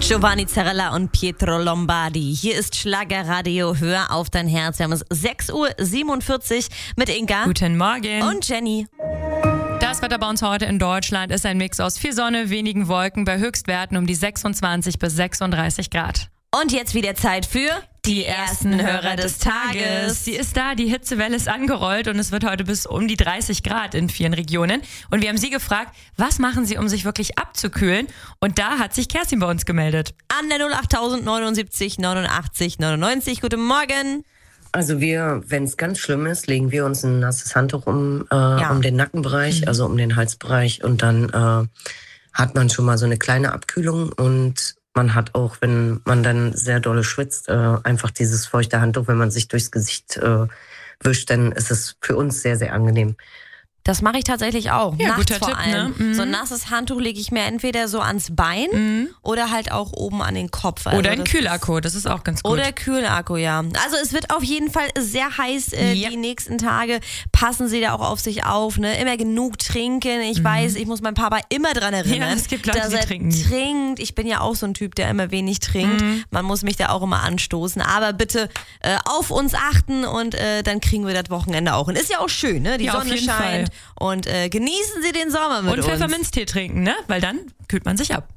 Giovanni Zarella und Pietro Lombardi. Hier ist Schlagerradio, hör auf dein Herz. Wir haben es 6:47 Uhr mit Inga. Guten Morgen. Und Jenny. Das Wetter bei uns heute in Deutschland ist ein Mix aus viel Sonne, wenigen Wolken bei Höchstwerten um die 26 bis 36 Grad. Und jetzt wieder Zeit für die ersten Hörer des Tages. Sie ist da, die Hitzewelle ist angerollt und es wird heute bis um die 30 Grad in vielen Regionen. Und wir haben Sie gefragt, was machen Sie, um sich wirklich abzukühlen? Und da hat sich Kerstin bei uns gemeldet. An der 08000 79 89 99. Guten Morgen. Also wenn es ganz schlimm ist, legen wir uns ein nasses Handtuch um den Nackenbereich, also um den Halsbereich. Und dann hat man schon mal so eine kleine Abkühlung. Und man hat auch, wenn man dann sehr dolle schwitzt, einfach dieses feuchte Handtuch, wenn man sich durchs Gesicht wischt, dann ist es für uns sehr, sehr angenehm. Das mache ich tatsächlich auch. Ja, nachts guter vor Tipp, allem. ne? So ein nasses Handtuch lege ich mir entweder so ans Bein oder halt auch oben an den Kopf. Also Oder ein Kühlakku, das ist auch ganz gut. Oder Kühlakku, ja. Also es wird auf jeden Fall sehr heiß die nächsten Tage. Passen Sie da auch auf sich auf, ne? Immer genug trinken. Ich weiß, ich muss meinen Papa immer dran erinnern, Ja, es gibt Leute, dass die er trinken. trinkt. Ich bin ja auch so ein Typ, der immer wenig trinkt. Man muss mich da auch immer anstoßen. Aber bitte auf uns achten und dann kriegen wir das Wochenende auch hin. Ist ja auch schön, ne? Die Ja, auf Sonne jeden scheint und genießen Sie den Sommer mit Und uns. Pfefferminztee trinken, ne? Weil dann kühlt man sich ab.